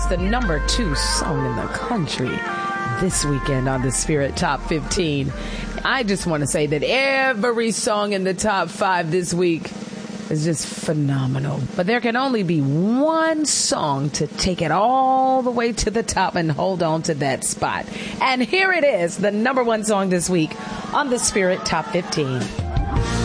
That's the number 2 song in the country this weekend on the Spirit Top 15. I just want to say that every song in the top 5 this week is just phenomenal. But there can only be one song to take it all the way to the top and hold on to that spot. And here it is, the number 1 song this week on the Spirit Top 15.